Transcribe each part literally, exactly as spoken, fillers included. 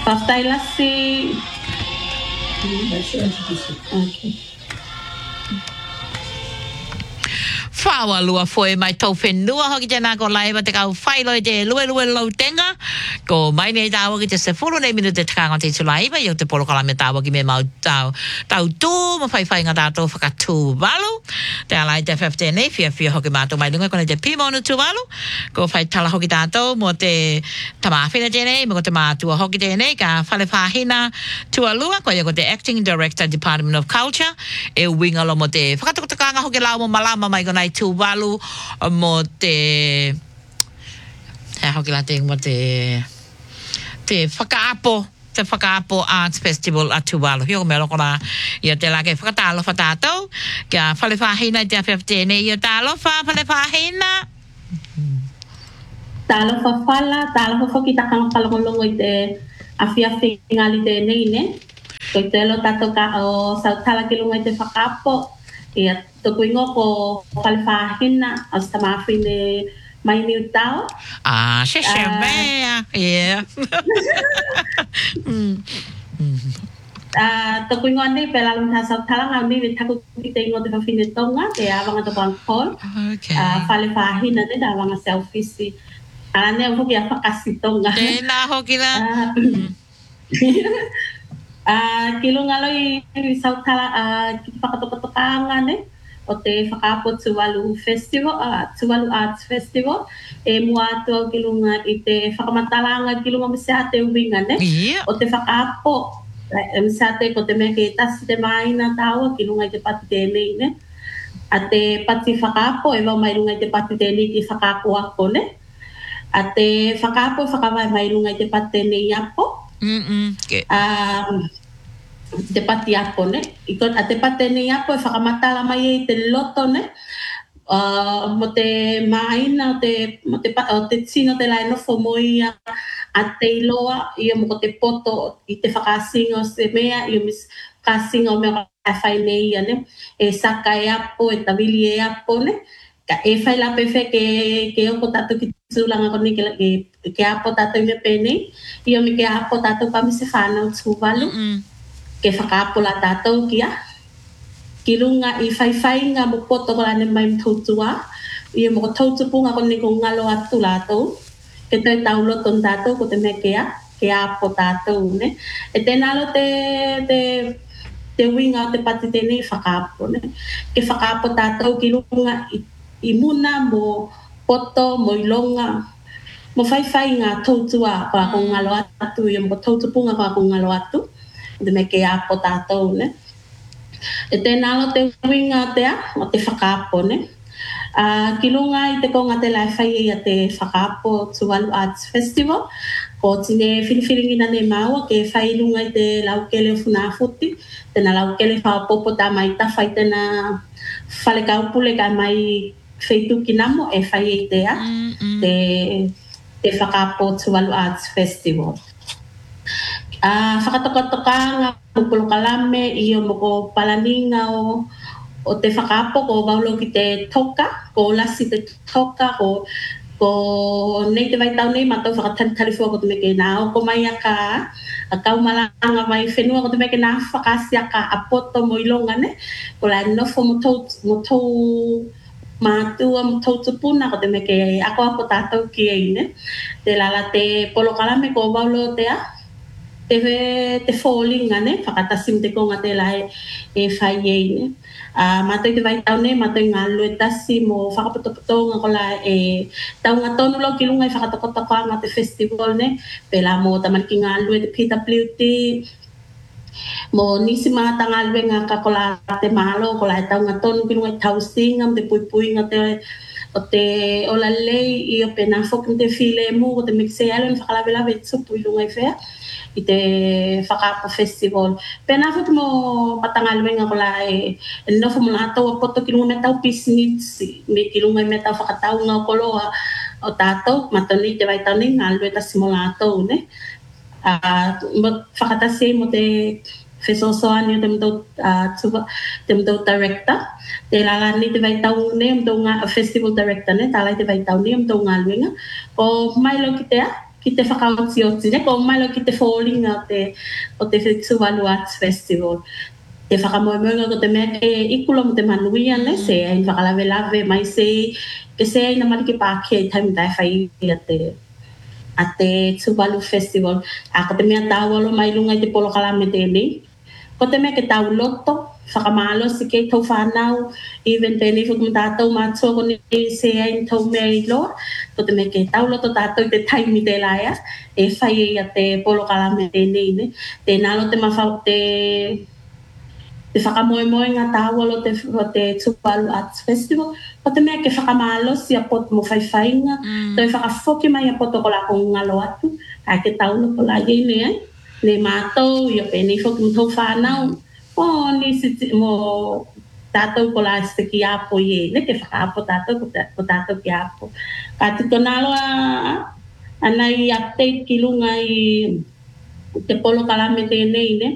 Pastaila si Okay. Fawa lua foi mai tau whenua hoki tēnā ko laiwa te kau whailoi te lue lue lau tenga. Ko mai nei tāwa ki te se furu nei minu te takanga te tulaiwa i o te polokala me tāwa ki me mau tau tau tū ma whai whai ngā tātou whakatū walu. Te alai te whiawhite nei whia whia hoki mātou mai lunga kone te pimonu tū walu. Ko whai tala hoki tātou mo te tamawhina tēnei mo te mātua hoki tēnei ka whale whāhina tua lua ko ia ko te Acting Director Department of Culture e winga lo mo te whakatokotakanga hoki lau mo malama mai konai tū walu mo te he hoki la te mo te te whakaapo te whakaapo Arts Festival a tū walu hio me loko la ia te lake whakatalo whatātou kia whale whāhina i te awhiawhite nei ia tālofa whale whāhina tālofa whala tālofa whoki takanga whalongolongo i te awhiawhinga li te nei ne ko i te alo tātou ka o sautala ki lunga i te whakaapo ia tuku ingo ko whale whāhina o sta mawhine mai niu tau. Ah, she she mea. Yeah. Ah, tuku ingo ni pe lalu ta sa tala ngau ni taku ki te ingo te whawhine tonga te awanga to pangkol. Okay. Ah, whale whāhina ne da awanga selfie. Ala ne hoki a whakasi tonga. Tēnā hoki la. Ah, kilunga loi sautala ah ki whakatokotokanga ne o te whakaapo Tuvalu Festival, ah Tuvalu Arts Festival e mua atua kilunga i te whakamatalanga kilunga misa te uwinga ne o te whakaapo misa te ko te mea ke tasi te maina taua kilunga i te pati tēnei ne a te pati whakaapo e wau mairunga i te pati tēnei ki whakaapo ako ne a te whakaapo e whakawai mairunga i te pati tēnei apo. Mm okay. Um, te pati apo ne iko a te pati nei apo e whakamatala mai e te loto ne uh, mo te maina o te mo te o te tino te lai no fo moi a te iloa i mo te poto i te whakasinga o se mea i mis kasinga o mea a whai nei ne e saka e apo e tawili e apo ne ka e whai la pefe ke ke o ko tatu ki tūlanga koni ke ke ke apo tatu me pene i o mi ke apo tatu pa mi se whanau tūwalu ke whakaapo la tātou kia ki runga i whai whai ngā mo poto ko lane mai mtautua i o mo ko tautupunga koni ko ngalo atu lātou ke toi tau loton tātou ko te me kea ke apo tātou ne e tēnā lo te te te winga o te pati tēnei whakaapo ne ke whakaapo tātou ki runga i i muna mo poto mo ilonga mo whai whai ngā tautua ko ako ngalo atu i mo tautupunga ko ako ngalo atu de me ke apo tātou ne e tēnā lo te winga tea o te whakaapo ne a ki lunga i te konga te lai whai i a te whakaapo Tuvalu Arts Festival ko tine whiriwhiringi na ne maua ke whai lunga i te laukele o whunafuti tēnā laukele whapopo tā mai ta whai tēnā whale kaupule ka mai whaitu ki namo e whai i tea te te whakaapo Tuvalu Arts Festival. Ah, whakatokatokanga mokolo kalame i o moko palaninga o o te whakaapo ko waulo ki te toka ko lasi te toka ko ko nei te waitau nei matau whakataritarifua ko te meke nā o ko mai aka a kaumalanga mai whenua ko te meke nā whakasi aka a poto mo ilonga ne ko lai nofo mo tau mo tau mātua mo tau tupuna ko te meke ako ako tātou ki ei ne te lala te polo kalame ko waulo te a te te fallinga ne whakatasim te konga te lai e whai ei ne a matau te waitau ne matau ngā lue tasi mo whakapotopotonga ko la e taunga tonu lau ki lunga i whakatokotokoanga te festival ne pela mo tamariki ngā lue te P W T mo nisi mga tanga lue ngā kakola te malo ko la e taunga tonu ki lunga i tausinga mo te puipuinga te o te ola lei i o pena whokin te while mu ko te mixe alo ni whakalawelawe e tupu i lunga i whea i te whakaapo festival. Pena whaki mo patanga luenga ko la e nofo mo nātou a poto ki lunga me tau pisnitsi me ki lunga me tau whakatau ngā koloa o tātou matoni te waitau ni ngā lue tasi mo nātou ne. Mo whakatasi mo te whesosoani o te mdou te mdou director te lala ni te waitau ne mdou ngā festival director ne tālai te waitau ni mdou ngā luenga o mai lau ki te a ki te whakaoti ne, ko mai lo ki te falling o te, o te Tuvalu Arts Festival. Te whakamoemoenga ko te mea ke ikula mo te manuia ne, se ai whakalawe lawe mai se, ke se ai na mariki pāke ai taimi tai whai a te, a te Tuvalu Festival. A ko te mea tāwalo mai lunga i te polo kalame tēnei. Ko te mea ke tau loto, whakamalo si kei tau whanau, even tēnei whakum tātou mātua ko ni se ai tau mea i loa. Ko te mea ke tau loto tātou i te taimi te laia, e whai e a te polo kalame tēnei ne. Te nalo te mawhau te, te whakamoemoe ngā tāwalo te, te Tuvalu Arts Festival. Ko te mea ke whakamalo si a poto mo whaiwhainga, mm. Toi whakafoki mai a poto ko la ko ngalo atu, kai ke tau no ko la iei ne ai. Ne mātou, i o pēnei whoki mo tau whanau, o ni si mo tātou ko la se ki apo i e, ne ke whakaapo tātou ko tātou ki apo. Ka tiko nalo a, anai update ki lunga i te polo kalame tēnei, ne?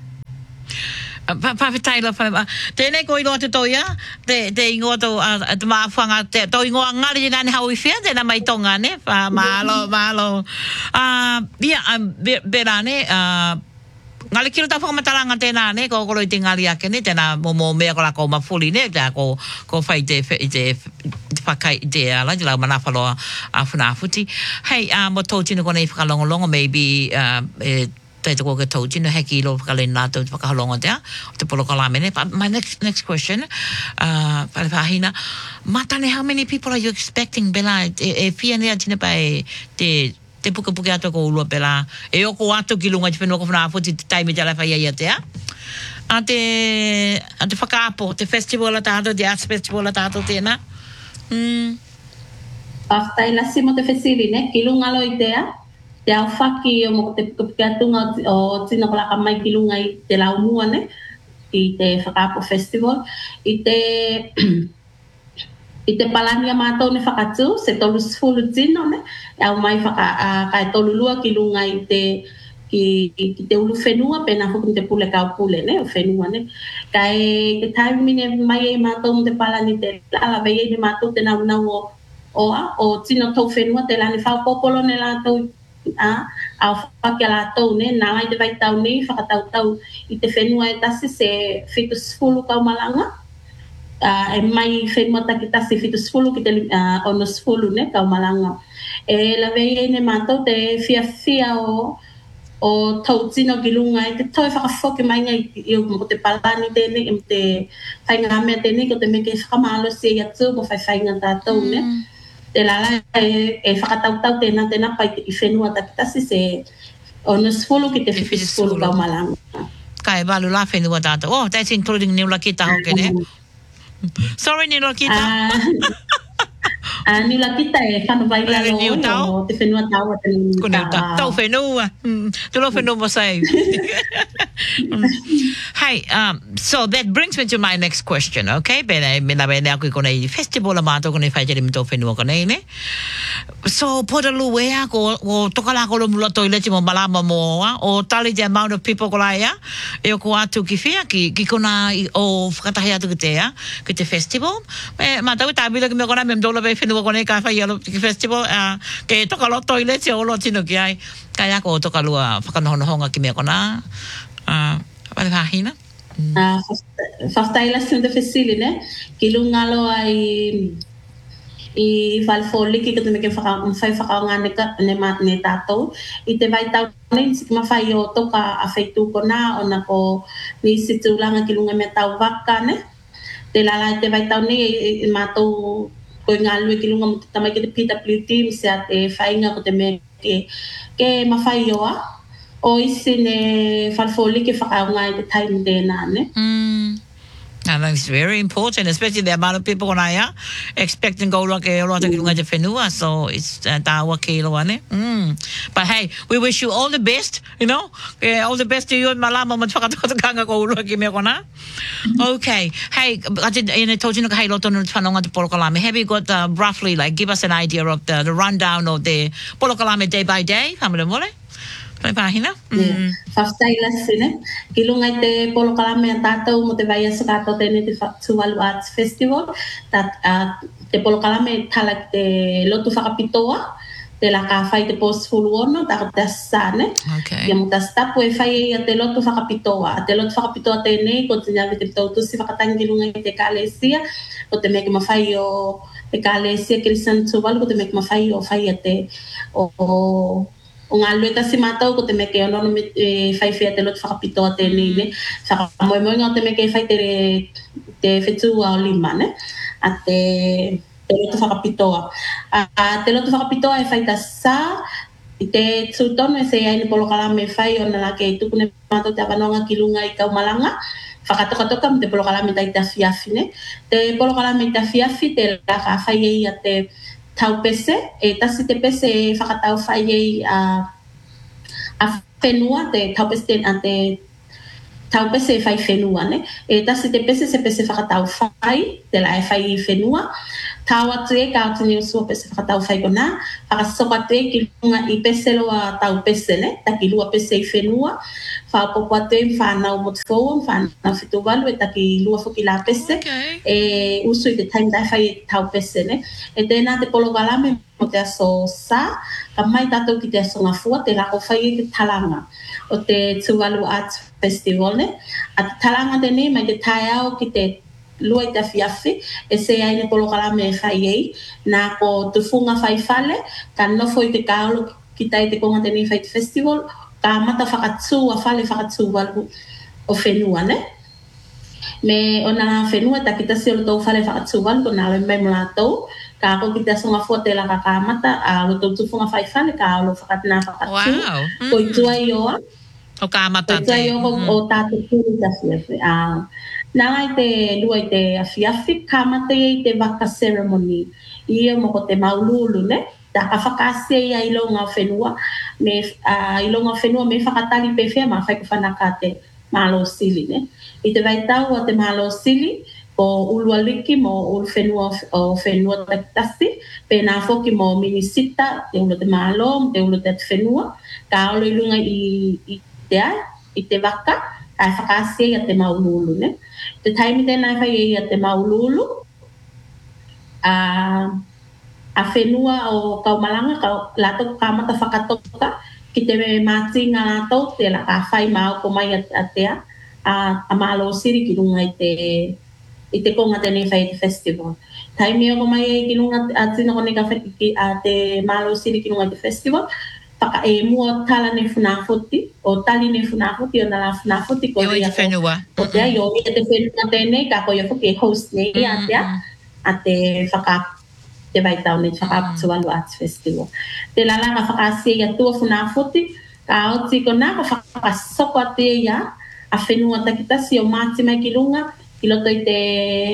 Pawhitaila whai. Tēnei ko i loa te toia, te, te ingoa tō, uh, te māwhanga, te, tō ingoa ngari nāne hau i whia, tēnā mai tonga, ne? Wha, mālo, mālo. Uh, ia, um, bera, ne? Uh, ngali kilo tā whakamataranga tēnā, ne? Ko kolo i te ngari ake, ne? Tēnā mō mō mea ko la ko mawhuri, ne? Tā ko, ko whai te, te, te, te whakai, te ala, te lau manawhaloa a whanawhuti. Hei, uh, mo tō tino kone i whakalongolongo, maybe, uh, e, tai te koke tau tino heki ilo whakale nātou te whakahalonga tea, o te polo kalamene. But my next next question, uh, pale whahina, matane, how many people are you expecting, Bela? E, e fia nea tina pai te, te puka puke ato ko ulua, Bela? E oko ato ki lunga te whenua ko whanawhuti te taime te alawhai ia tea? A te, a te whakaapo, te festival a tātou, te arts festival a tātou tēnā? Mm. Aftai lasi mo te fesiri, ne? Ki lunga lo i tea. Te au whaki o mo te pukatunga o tina ko laka mai ki lunga i te launua, ne? I te Whakaapo Festival. I te, i te palania mātou ne whakatu, se tolu sfulu tino, ne? E au mai whaka, uh, kai tolu lua ki lunga i te, ki, ki te ulu whenua, pena hukum te pule kau pule, ne? O whenua, ne? Kai ke taimine mai e mātou mo te palani te ala vei e mātou te nau nau o oa, o tino tau whenua, te lani whau popolo ne lātou a au whaki ala tau ne, nā lai te vai tau nei, whakatau tau i te whenua e tasi se whitu sfulu kau malanga, uh, e mai whenua taki tasi whitu sfulu ki te uh, ono sfulu ne, kau malanga. E la vei e ne mātou te fia fia o, o tau tino ki lunga, e te toi whakafoki mai ngai i o mo te palani tēne, i te whainga mea tēne, ko te meke whakamalo si e atu, mo whai whainga tātou ne. Mm. Te lala e, e whakatautau tēnā tēnā pai i whenua takitasi se o na sfulu ki te whiwhi sfulu kau malanga. Kai walu la whenua tātou. Oh, that's including Niula Kita hoke ne? Sorry, Niula Kita. A Niula Kita e whanawai lalo o te whenua tau a te Niula. Tau whenua. Tulo whenua mo sai. Hey, um, so that brings me to my next question, okay? Pena mena mena ako kona i festival a mato kona i whai tere mito whenua kona i ne. So, potalu ea ko, ko tokala ko lo mula toileti mo malama moa, o tali the amount of people ko la ea, e o ko atu ki whia, ki, ki kona i, o whakatahi atu ki te ea, ki te festival. E, matau i tāwila ki me kona, me mdola bei whenua kona i ka whai alo ki festival, uh, ke tokalo toileti o lo tino ki ai, kai ako o tokalua whakanohonahonga ki me kona. Uh, Wale whahina? Uh, Whaftaila si te whesili, ne? Ki lungalo ai i whalefoli ki kata me ke whai whakaonga ne, ne, ne tātou. I te vai tau nei, si ki mawhai o toka a whaitu ko nā, o na ko ni si tūlanga ki lunga me tau waka, ne? Te lala i te vai tau nei, i mātou ko ngā lue ki lunga mo te tamai ki te P W T, mi se a te whainga ko te me ke, ke mawhai oa. O isi ne whalfoli ke whakaunga i te taimi tēnā, ne? Mm. And it's very important, especially the amount of people on aya expecting go like a lot of whenua, so it's uh, tawa kilo ne. Mm. But hey, we wish you all the best, you know? Uh, all the best to you and malama mo whakatokanga ko ulo ki me kona. Okay. Hey, ati ine told you no kai loto no whanonga te Polokalame. Have you got uh, roughly like give us an idea of the, the rundown of the Polokalame day by day? Hamere mole? Pai pāhina? Mm. Whaftaila sine. Ki lunga i te Polokalame a tātou mo te vai aso kātou tēne te Tuvalu Arts Festival. Tā, uh, te Polokalame tala ki te lotu whakapitoa. te la ka fai te pos fuluono ta te sane Okay. ia mo ta sta po e fai ia te loto whakapitoa te loto whakapitoa te nei ko te nyawe te tautu si whakatangilunga i te kalesia ko te meke mawhai o te kalesia Christian Tuvalu ko te meke mawhai o fai a te o, o o ngā lueta si mātou ko te meke ono me e whai whea te loto whakapitoa te nei ne whakamoemoe ngā te meke whai te te whetua o lima ne a te te loto whakapitoa. A te loto whakapitoa e whai ta sā, i te tūtono e se ai ni polokala me whai o nana ke tukune mātou te awanonga ki lunga i kaumalanga, whakatoka toka me te polokala me tai ta fiafi ne. Te polokala me ta fiafi te la ka whai ei a te tau pese, e tasi te pese e whakatau whai ei a, a whenua, te tau pese a te tau pese e whai whenua ne. E tasi te pese se pese whakatau whai, te la e whai i whenua, tau atu e ka atu ni usua pese whakatau whai kona, whakasoka atu e ki lunga i pese loa tau pese ne, taki lua pese i whenua, whapopo atu e whanau motufoa, whanau whituwalu e taki lua whuki la pese, Okay. e usu i te taimi tai whai e tau pese ne. E tēnā te polo walame mo te aso sā, ka mai tātou ki te aso ngafua, te rako whai e te talanga o te Tuvalu Arts Festival ne. A te talanga tēne mai te tai au ki te lua i te whiawhi, e se ai ne polo kalame e whai ei, nā ko tufunga whai whale, ka nofo i te kaolo ki tai te konga tēne whai te festival, ka mata whakatū a whale whakatū walu o whenua ne. Me o nā whenua ta ki tasi o lo tau whale whakatū walu, ko nā le mai mula tau, ka ako ki te asonga fua te la ka kāmata, a lo tau tufunga whai whale, ka alo whakatina whakatū, Wow. ko i tua i oa, O ka amata ko i tua i te. oa o tātou kūri ta whiawhi. Nā i te lua i te awhiawhi, ka mate i te waka ceremony. Ia mo ko te maululu, ne? Ta ka whakasia i a ilonga o whenua, me uh, ilonga o whenua me whakatali pe whea, ma whai ka whanaka te malo sili, ne? I te waitau o te malo sili, ko ulua liki mo ulu whenua o whenua takitasi, pe nā whoki mo minisita, te ulo te malo, te ulo te whenua, ka olo ilunga i, i te ai, i te waka, ka whakasia i a te maululu, ne? Te taimi tēnā whai i a te maululu, a, a whenua o kaumalanga, ka lātou kāmata whakatoka, ki te me māti ngā lātou, te la ka whai māo ko mai a, a tea, a, a mālo siri ki runga i te, i te konga tēnei whai te festival. Taimi o ko mai e ki runga a tina kone ka whai ki a te mālo siri ki runga i te festival, whaka e mua tala ne whunafuti, o tali ne whunafuti, o nala whunafuti, ko Io i te whenua. o te ai, o i te whenua tēnei, ka ko ia whuki e host nei a tea, a te whaka, te waitau ne whaka Tuvalu Arts Festival. Te lalanga whakasia i a tua whunafuti, ka oti ko nā, ka whakasoko a te ia, a whenua takitasi o māti mai ki runga, ki loto i te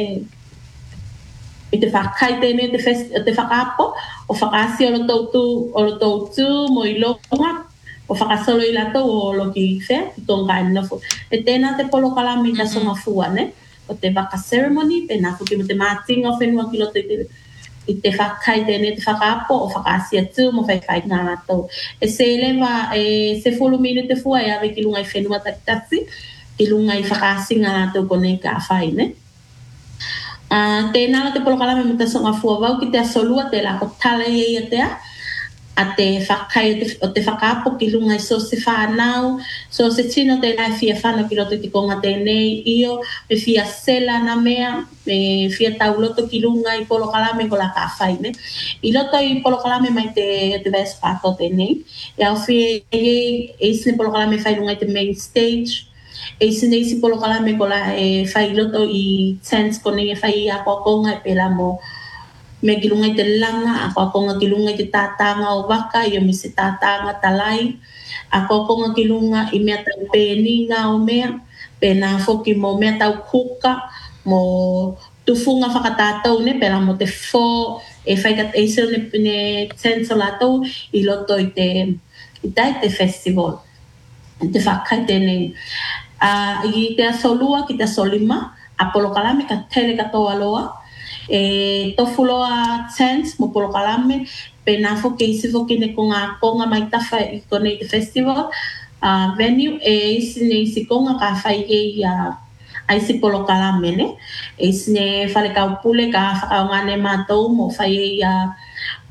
i te whakai tēnei te, te whakapo, o whakasi o lo tautu, o lo tautu, mo i longa, o whakasolo i lato o lo ki whea, ki tonga e nofu. E tēnā te polo kalami ka songa fua, ne? O te waka ceremony, pēnā fuki mo te mātinga o whenua ki loto i te, i te whakai tēnei te whakapo, o whakasi atu, mo whai whai ngā lato. E se lewa, e se fulu minu te fua, e awe ki lunga i whenua takitasi, ki lunga i whakasi ngā lato kone ka whai, ne? Uh, tēnā te polo kalame me te songa fua wau ki te asolua te la ko tala i e tea a te whakai o te whakapo ki lunga i so se whanau so se tino te lai fia whanau ki roto ti konga tēnei io me fia sela na mea me fia tau loto ki lunga i polo kalame ko la ka whai ne i loto i polo kalame mai te te vespato tēnei e au fia e e sine polo kalame whai lunga i te main stage e sine isi polo kalame ko la e whai loto i tents kone e whai a kokonga e pela mo me kilunga i te langa, a kokonga kilunga i te tātanga o waka, i o mi se tātanga talai, a kokonga kilunga i mea tau pēninga o mea, pēnā whoki mo mea tau kuka, mo tufunga whakatātou ne, pēnā mo te fō, e whaikat e seo ne, ne tents o lātou, i loto i te, i tai te festival, i te whakai tēnei. Uh, I te asolua ki te asolima, a polo kalame ka tele katoa loa, e tofuloa tents mo polo kalame, pēnā whoki isi whoki ne ko ngā konga mai tawha i kone i te festival, uh, venue, e isi ne isi konga ka whai e i uh, a isi polo kalame ne, e isi ne whare kau pule ka whakaonga ne mātou mo whai e i uh,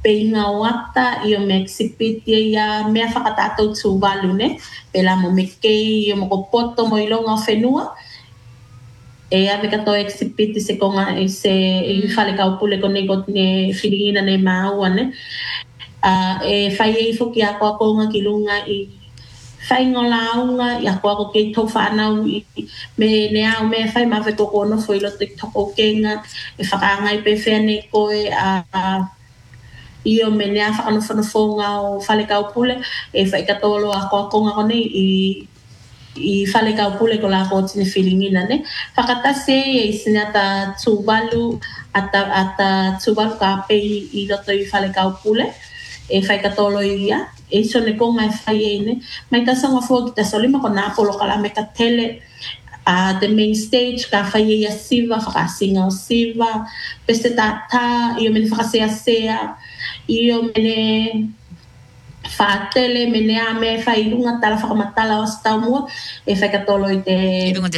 peinga o ata i o me eksipiti ia mea whakatatou tūwalu ne, pela mo me kei i o mo ko poto mo ilonga o whenua, e ave katoa eksipiti se konga i se i whale kaupule ko ne got ne whiringina ne maua ne, uh, e whai e fuki a koa konga ki lunga i whaingola aunga i a koa ko kei tau whanau i me ne au me whai mawhe toko ono fo i loto i toko kenga e whakaanga i pe whea ne koe a uh, i o me ne a whakanofonofonga o whale kaupule e whai katolo a koa konga kone i i whale kaupule ko la ko tine whiringina ne. Whakatase e sinata tūwalu ata, ata tūwalu ka pei i loto i whale kaupule e whai katolo i ia. E so ne konga e whai e ne. Mai ta sanga fua ki ta solima ko nā polo kala me ka tele a uh, the main stage ka whai e ia siva, whakasinga o siva, peste tā tā, i o mene whakasea sea, i o mene whaatele, mene a me whai lunga tala whakamatala o stau mua, e whai katolo i te